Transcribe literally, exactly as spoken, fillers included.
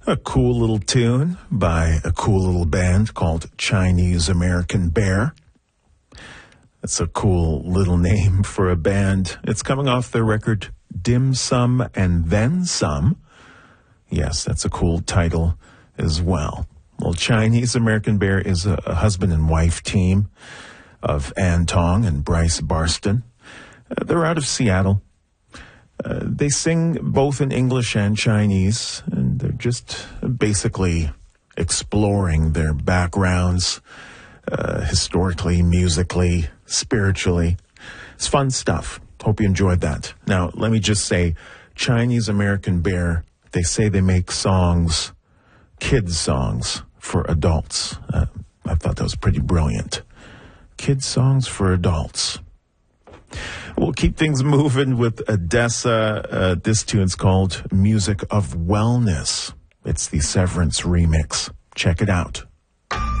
A cool little tune by a cool little band called Chinese American Bear. That's a cool little name for a band. It's coming off their record Dim Sum and Then Some. Yes, that's a cool title as well. Well, Chinese American Bear is a, a husband and wife team of Ann Tong and Bryce Barston. Uh, they're out of Seattle. Uh, they sing both in English and Chinese, and they're just basically exploring their backgrounds, uh, historically, musically, spiritually. It's fun stuff. Hope you enjoyed that. Now, let me just say, Chinese American Bear, they say they make songs, kids songs for adults. Uh, I thought that was pretty brilliant. Kids songs for adults. We'll keep things moving with Odessa. Uh, this tune's called Music of Wellness. It's the Severance remix. Check it out.